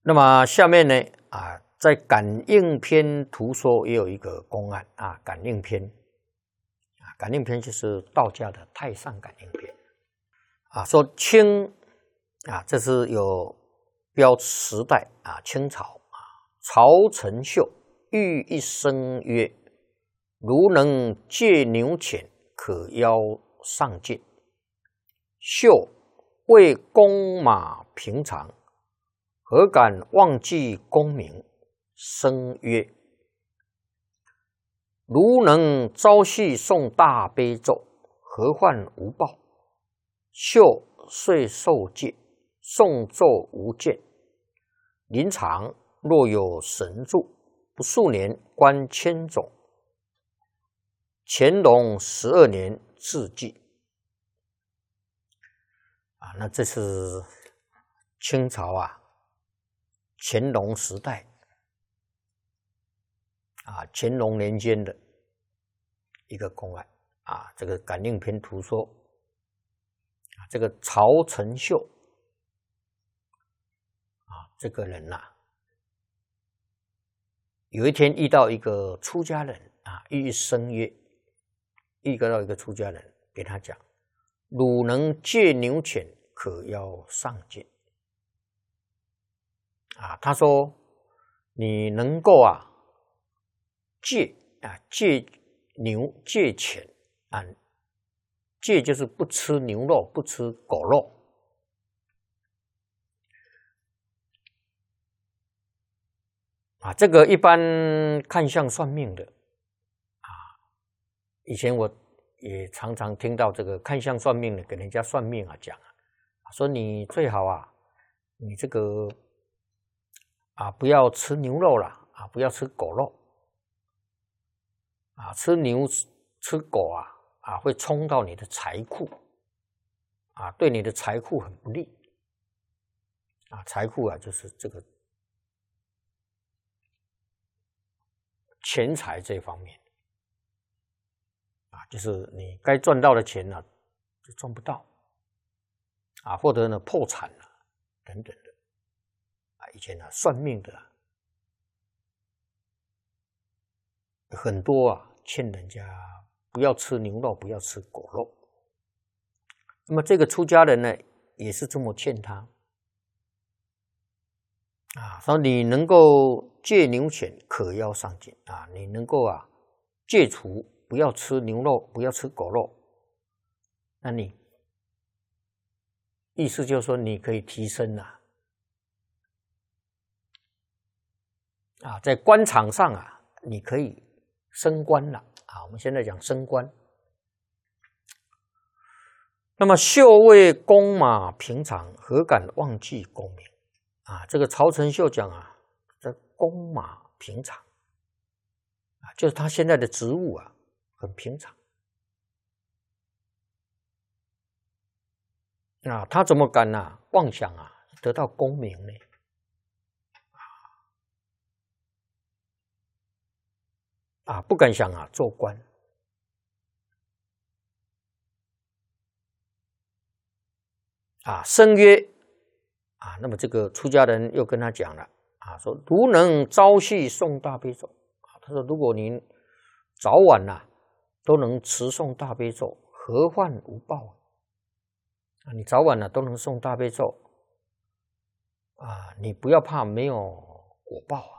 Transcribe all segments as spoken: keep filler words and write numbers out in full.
那么下面呢啊，在感应篇图说也有一个公案啊，感应篇啊，感应篇就是道家的太上感应篇啊，说清啊，这是有标时代啊，清朝啊，曹承秀欲一生曰：如能借牛犬，可邀上进。秀为公马平常，何敢忘记功名？生曰：如能朝夕诵大悲咒，何患无报？秀遂受戒，诵咒无间。临场若有神助，不数年官千种。乾隆十二年致祭。啊，那这是清朝啊，乾隆时代啊，乾隆年间的一个公案啊，这个感应篇图说啊，这个曹承秀啊，这个人呐、啊，有一天遇到一个出家人啊，欲生曰，遇到一个出家人，给他讲：汝能借牛犬，可邀上进。啊，他说你能够啊戒啊戒牛戒犬啊，戒就是不吃牛肉，不吃狗肉。啊，这个一般看相算命的啊，以前我也常常听到这个看相算命的给人家算命啊讲啊，说你最好啊，你这个啊不要吃牛肉啦，啊不要吃狗肉，啊吃牛吃狗啊啊会冲到你的财库，啊对你的财库很不利，啊财库啊就是这个钱财这方面，啊就是你该赚到的钱呢、啊、就赚不到，啊或者呢破产了等等的，啊以前呢、啊、算命的、啊、很多啊欠人家不要吃牛肉，不要吃狗肉。那么这个出家人呢也是这么欠他啊，说你能够戒牛犬，可邀上进啊，你能够啊戒除不要吃牛肉，不要吃狗肉，那你意思就是说你可以提升啊啊，在官场上啊你可以升官了啊，我们现在讲升官。那么秀为公马平常，何敢忘记功名？啊，这个曹承秀讲啊，这公马平常啊，就是他现在的职务啊，很平常。啊，他怎么敢啊妄想啊得到功名呢？啊，不敢想啊做官。啊，生曰啊，那么这个出家人又跟他讲了啊，说如能朝夕诵大悲咒啊，他说如果您早晚呐、啊、都能持诵大悲咒，何患无报啊？你早晚呢、啊、都能诵大悲咒啊，你不要怕没有果报啊。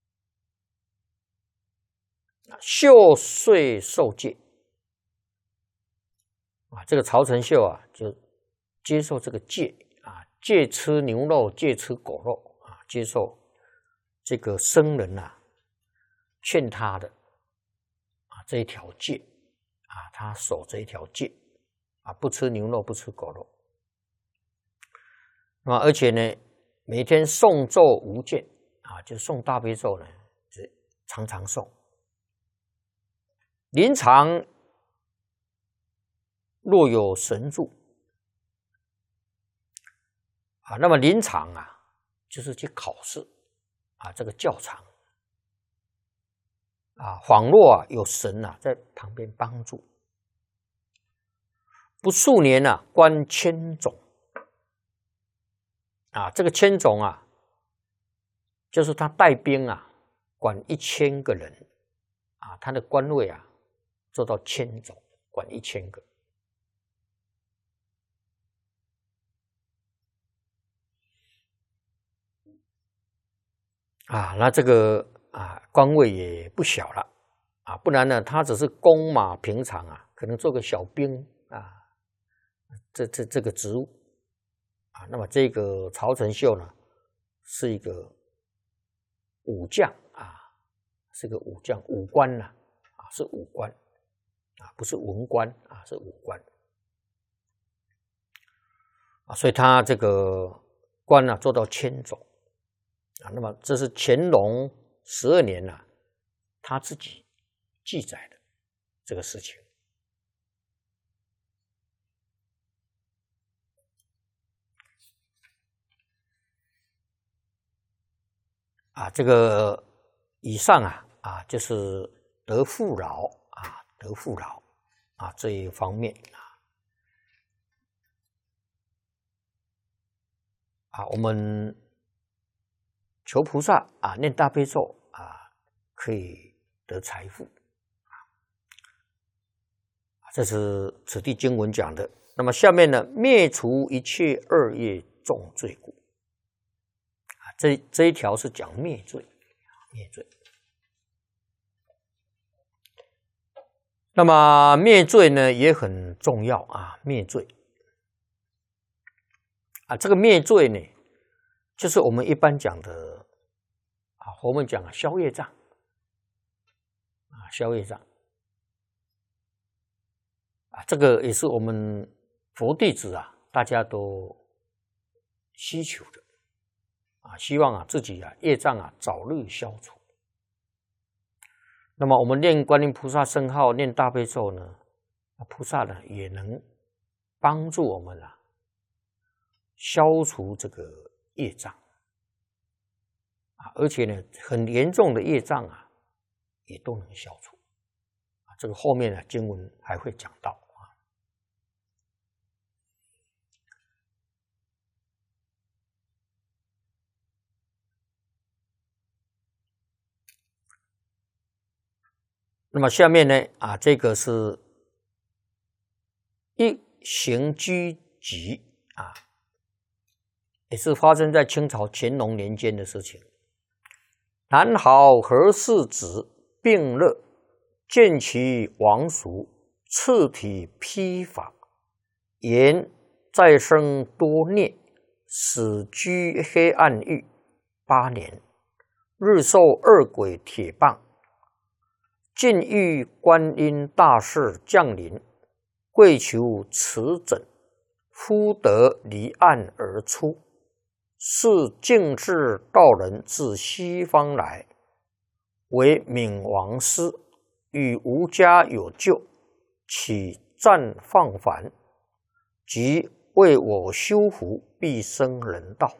秀遂受戒啊，这个曹承秀啊就接受这个戒啊，戒吃牛肉，戒吃狗肉啊，接受这个僧人啊劝他的啊这一条戒啊，他守这一条戒啊，不吃牛肉，不吃狗肉。那么而且呢，每天诵咒无间啊，就诵大悲咒呢，是常常诵。临场若有神助啊，那么临场啊，就是去考试啊，这个教场啊，恍若啊有神啊在旁边帮助，不数年啊，官千种啊，这个千种啊， 就是他带兵啊，管一千个人啊，他的官位啊做到千种，管一千个。啊，那这个啊官位也不小了啊，不然呢，他只是公马平常啊，可能做个小兵啊，这这这个职务啊，那么这个曹承秀呢，是一个武将啊，是个武将，武官呐啊，是武官啊，不是文官啊，是武官啊，所以他这个官呢、啊、做到千种。啊，那么这是乾隆十二年呐、啊，他自己记载的这个事情啊。这个以上啊啊，就是得富饶啊，得富饶啊这一方面啊啊，我们求菩萨啊，念大悲咒啊，可以得财富啊。这是此地经文讲的。那么下面呢，灭除一切恶业重罪故啊，这这一条是讲灭罪，灭罪。那么灭罪呢也很重要啊，灭罪啊，这个灭罪呢，就是我们一般讲的啊，我们讲啊，消业障啊，消业障啊，这个也是我们佛弟子啊，大家都希求的啊，希望啊自己啊业障啊早日消除。那么我们念观音菩萨圣号，念大悲咒呢，菩萨呢也能帮助我们啊消除这个业障啊，而且呢很严重的业障啊也都能消除啊。这个后面呢经文还会讲到啊。那么下面呢啊，这个是一行居集啊，也是发生在清朝乾隆年间的事情。南豪何氏子病热，见其亡俗，次体披发，言再生多孽，死居黑暗狱八年，日受二鬼铁棒。尽遇观音大士降临，跪求慈诊，忽得离岸而出。是净智道人自西方来，为冥王师，与吾家有救，起暂放凡，即为我修福，必生人道。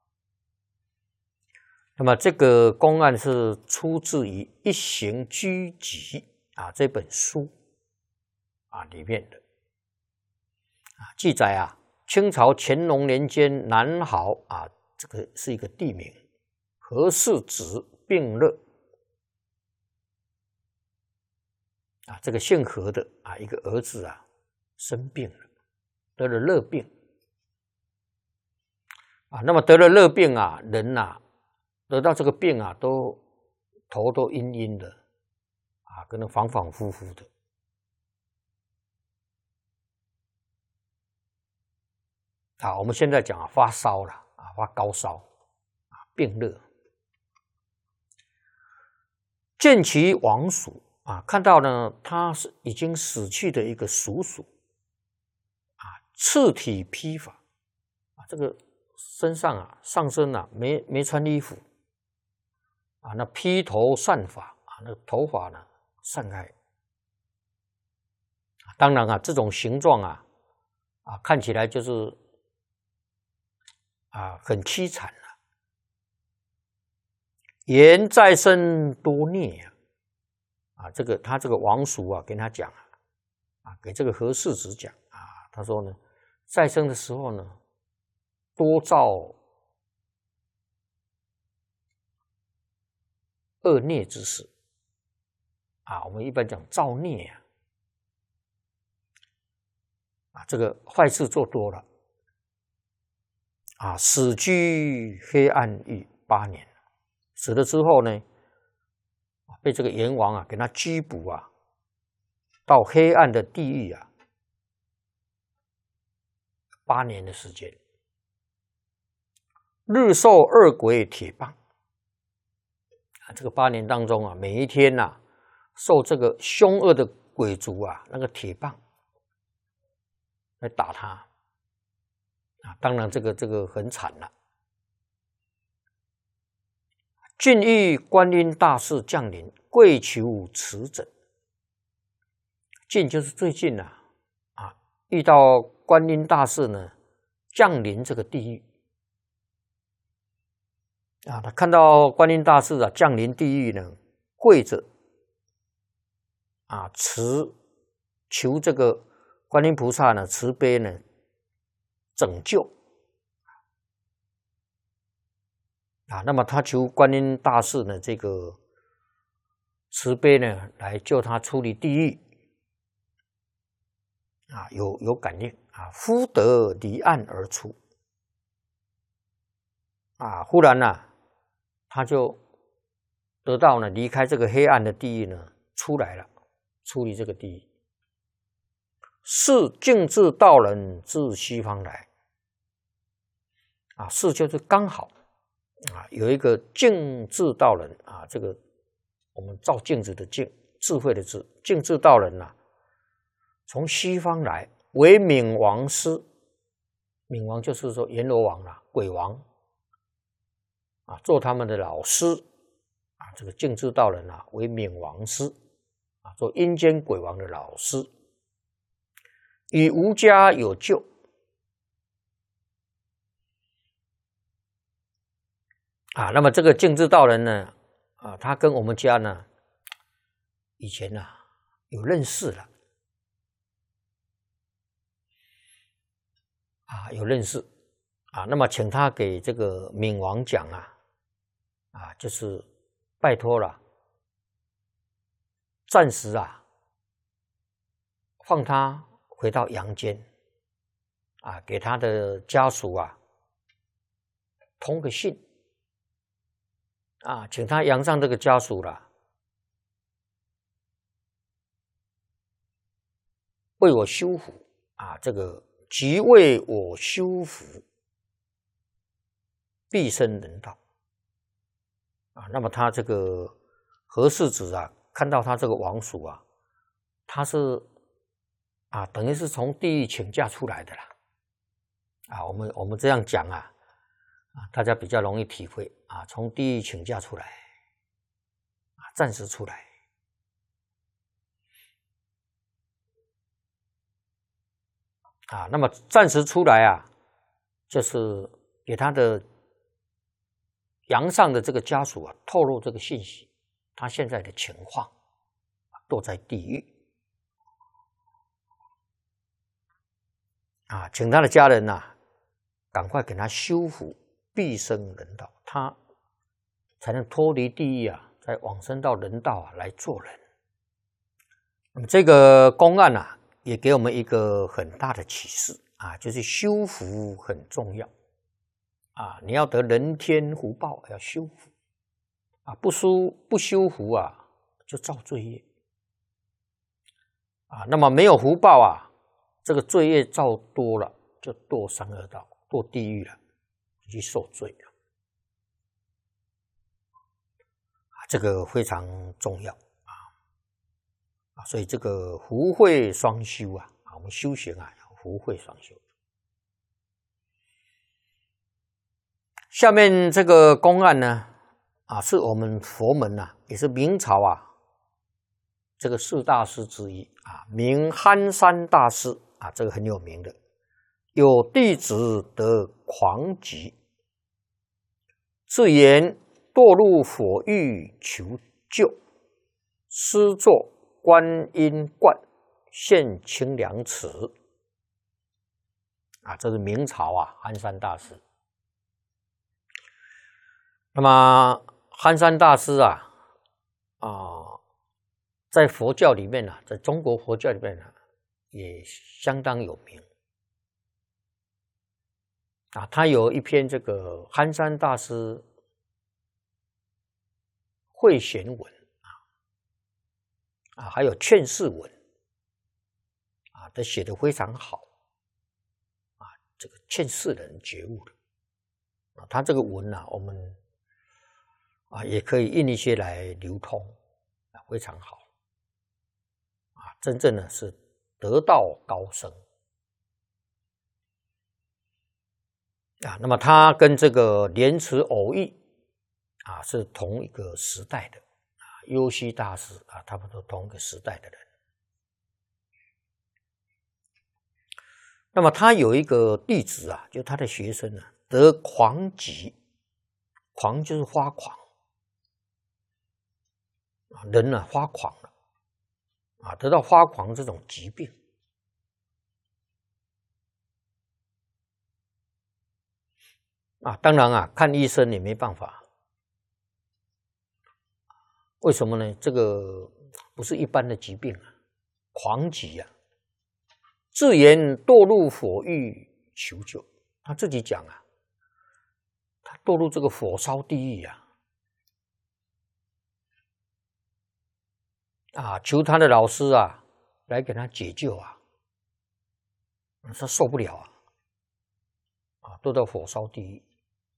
那么这个公案是出自于《一行居集》啊这本书啊里面的啊记载啊，清朝乾隆年间，南豪啊这个是一个地名，何氏子病热啊，这个姓何的啊一个儿子啊生病了，得了热病啊。那么得了热病啊，人啊得到这个病啊，都头都晕晕的啊，可能反反复复的啊。我们现在讲啊，发烧了啊，发高烧啊，病热。见其亡属啊，看到呢，他是已经死去的一个叔叔啊，赤体披发啊，这个身上啊，上身啊没没穿衣服。啊，那披头散发啊，那个头发呢散开。当然啊，这种形状啊，啊看起来就是啊很凄惨了、啊。言再生多孽啊，啊这个他这个王叔啊跟他讲啊，啊给这个何氏子讲啊，他说呢，再生的时候呢，多造恶孽之事啊，我们一般讲造孽啊，啊，这个坏事做多了啊，死居黑暗狱八年，死了之后呢，被这个阎王啊给他拘捕啊，到黑暗的地狱啊，八年的时间，日受二鬼铁棒啊，这个八年当中啊，每一天呐、啊，受这个凶恶的鬼族啊那个铁棒来打他啊，当然这个这个很惨了。近遇观音大士降临，跪求慈诊。近就是最近呐、啊，啊，遇到观音大士呢降临这个地狱啊，他看到观音大士啊降临地狱呢，跪着啊慈求这个观音菩萨呢慈悲呢拯救。啊，那么他求观音大士呢，这个慈悲呢，来救他出离地狱。啊，有有感应啊，忽得离岸而出。啊，忽然呢、啊，他就得到呢离开这个黑暗的地狱呢，出来了，出离这个地狱。是净智道人自西方来。啊，是就是刚好。啊，有一个净智道人啊，这个我们照镜子的镜，智慧的智，净智道人呐、啊，从西方来，为冥王师。冥王就是说阎罗王啊，鬼王啊，做他们的老师啊。这个净智道人啊，为冥王师啊，做阴间鬼王的老师，与吾家有救。啊，那么这个净智道人呢，啊，他跟我们家呢，以前呢、啊、有认识了，啊，有认识，啊，那么请他给这个冥王讲啊，啊，就是拜托了，暂时啊，放他回到阳间，啊，给他的家属啊通个信。啊，请他阳上这个家属了，为我修福啊，这个即为我修福，必生人道啊。那么他这个何世子啊，看到他这个王叔啊，他是啊，等于是从地狱请假出来的啦。啊，我们我们这样讲啊。啊，大家比较容易体会啊，从地狱请假出来，啊，暂时出来，啊，那么暂时出来啊，就是给他的阳上的这个家属啊，透露这个信息，他现在的情况，都在地狱，啊，请他的家人呐、啊，赶快给他修福。必生人道，他才能脱离地狱啊，再往生到人道啊来做人。那么这个公案啊，也给我们一个很大的启示啊，就是修福很重要啊，你要得人天福报，要修福啊，不修不修福啊，就造罪业啊。那么没有福报啊，这个罪业造多了，就堕三恶道，堕地狱了。去受罪了啊，这个非常重要啊啊，所以这个福慧双修啊，啊，我们修行啊，福慧双修。下面这个公案呢，啊，是我们佛门呐、啊，也是明朝啊，这个四大师之一啊，名憨山大师啊，这个很有名的，有弟子得狂疾。自言堕入火狱求救，施作观音观，现清凉池。啊，这是明朝啊，憨山大师。那么憨山大师啊， 啊，在佛教里面啊，在中国佛教里面啊，也相当有名啊。他有一篇这个憨山大师慧贤文啊，啊，还有劝世文啊，都写得非常好啊。这个劝世人觉悟的啊，他这个文啊，我们啊也可以印一些来流通啊，非常好啊。真正的是得道高僧啊。那么他跟这个莲池偶遇啊，是同一个时代的啊，优溪大师啊，他们都同一个时代的人。那么他有一个弟子啊，就他的学生啊，得狂疾，狂就是发狂啊，人啊发狂了啊，得到发狂这种疾病啊，当然啊，看医生也没办法。为什么呢？这个不是一般的疾病啊，狂疾啊，自言堕入火狱求救。他自己讲啊，他堕入这个火烧地狱啊，啊，求他的老师啊来给他解救啊，他受不了啊，啊，堕到火烧地狱。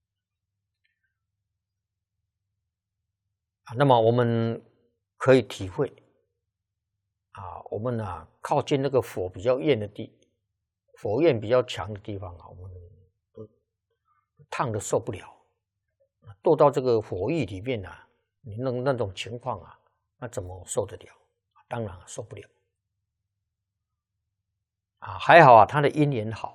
那么我们可以体会啊，我们啊靠近那个火比较焰的地，火焰比较强的地方啊，我们都烫得受不了，堕到这个火狱里面啊，你那那种情况啊，那怎么受得了？当然受不了啊。还好啊，他的因缘好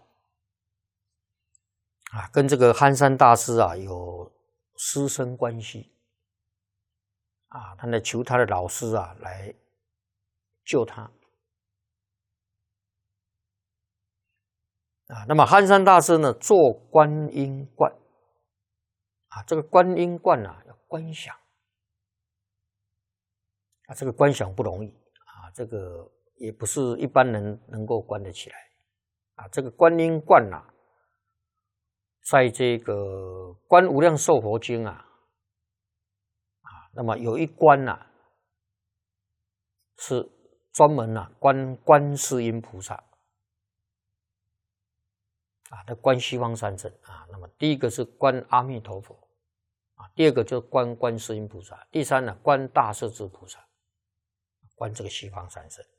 啊，跟这个憨山大师啊有师生关系。啊，他来求他的老师啊来救他啊。那么憨山大师呢，做观音观啊，这个观音观啊要观想啊，这个观想不容易啊，这个也不是一般人能够观得起来啊。这个观音观啊，在这个《观无量寿佛经》啊。那么有一观呐、啊，是专门啊观观世音菩萨啊，他观西方三圣啊。那么第一个是观阿弥陀佛啊，第二个就是观观世音菩萨，第三呢观大势至菩萨，观这个西方三圣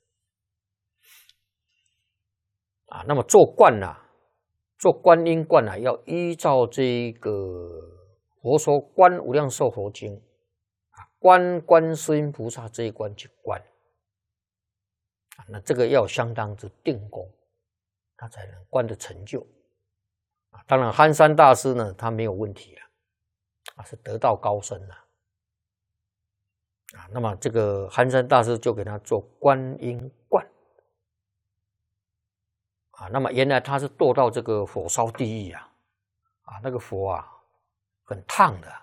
啊。那么做观啊，做观音观啊，要依照这个佛说《观无量寿佛经》。观观世音菩萨这一关去观，那这个要相当之定功，他才能观的成就。当然，憨山大师呢，他没有问题了，啊，是得道高僧了，啊，那么这个憨山大师就给他做观音观，啊，那么原来他是堕到这个火烧地狱啊，啊，那个火啊，很烫的。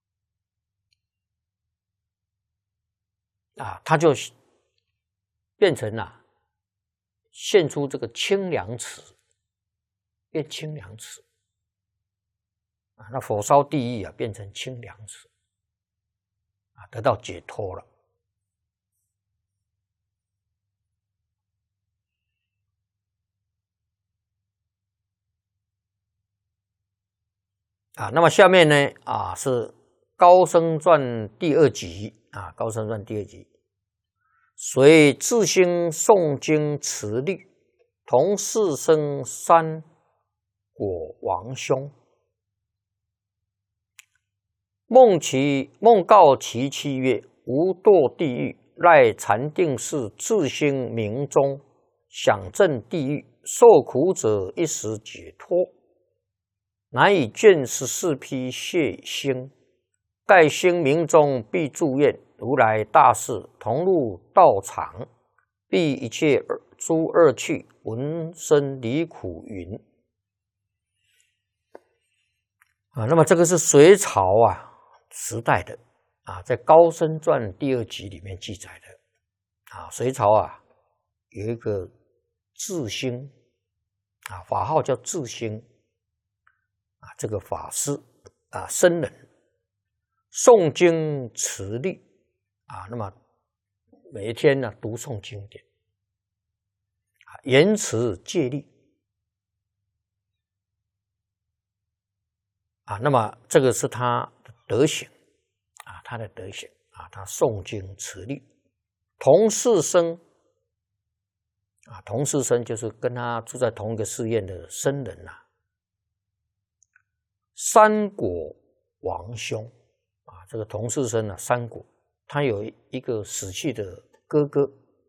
啊，他就变成了、啊、现出这个清凉池，变清凉池啊，那火烧地狱啊，变成清凉池啊，得到解脱了啊。那么下面呢啊是高僧传第二集啊，高僧传第二集。随自兴诵经持律，同四生三果王兄。梦其梦告其妻曰：吾堕地狱，赖禅定寺自兴明宗，享证地狱，受苦者一时解脱。乃以卷十四批谢兴，盖兴明宗必住院。如来大士同入道场，避一切诸恶趣，闻声离苦云啊。那么这个是隋朝啊时代的啊，在《高僧传》第二集里面记载的啊，隋朝啊有一个智兴啊，法号叫智兴啊，这个法师啊，僧人诵经持律啊，那么每一天呢读诵经典啊，言持戒律啊，那么这个是他的德行啊，他的德行啊，他诵经持律，同室生啊，同室生就是跟他住在同一个寺院的僧人呐、啊，三果王兄啊，这个同室生啊，三果他有一个死去的哥哥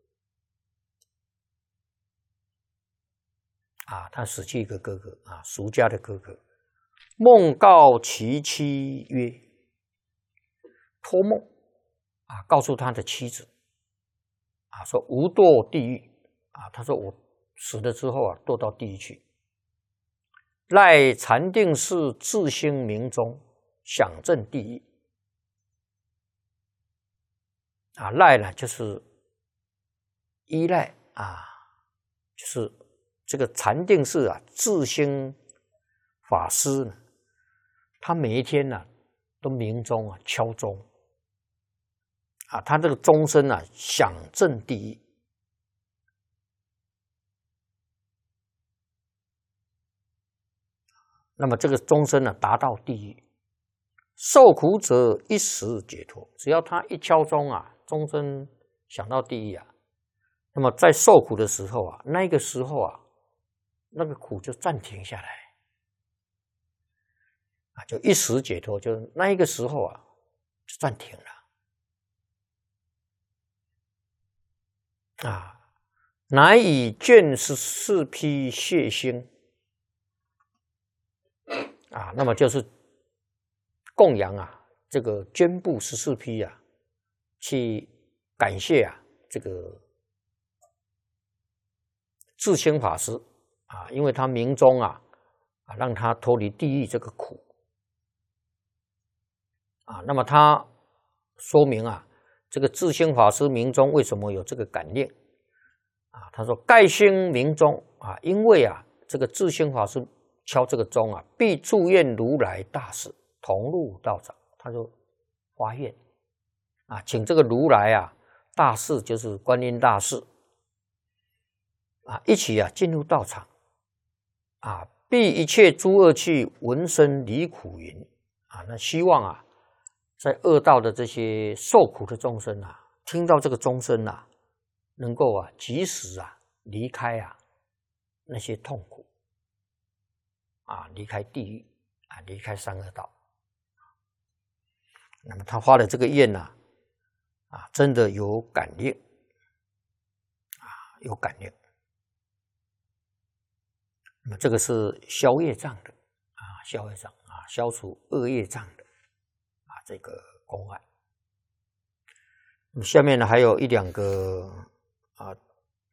啊，他死去一个哥哥啊，俗家的哥哥。梦告其妻曰：“托梦啊，告诉他的妻子啊，说无堕地狱啊。他说我死了之后啊，堕到地狱去。赖禅定寺自兴明宗，享正地狱啊。赖呢，就是依赖啊，就是这个禅定寺啊，自兴法师呢。”他每一天呢、啊，都鸣钟啊，敲钟啊，他这个钟声啊，响震地狱。那么这个钟声呢，达到地狱，受苦者一时解脱。只要他一敲钟啊，钟声响到地狱啊，那么在受苦的时候啊，那个时候啊，那个苦就暂停下来。就一时解脱，就那一个时候啊，就暂停了啊，乃以卷十四批谢兴啊，那么就是供养啊，这个捐布十四批啊，去感谢啊这个智兴法师啊，因为他明宗啊啊，让他脱离地狱这个苦。啊，那么他说明啊，这个智兴法师明宗为什么有这个感应啊？他说：“盖兴明宗啊，因为啊，这个智兴法师敲这个钟啊，必祝愿如来大士同入道场。”他就发愿啊，请这个如来啊大士，就是观音大士啊，一起啊进入道场啊，避一切诸恶趣，闻声离苦云啊。那希望啊。在恶道的这些受苦的众生啊，听到这个钟声啊，能够啊及时啊离开啊那些痛苦啊，离开地狱啊，离开三恶道。那么他发的这个愿呢、啊，啊，真的有感应啊，有感应。那么这个是消业障的啊，消业障啊，消除恶业障的。这个公案，那么下面呢还有一两个啊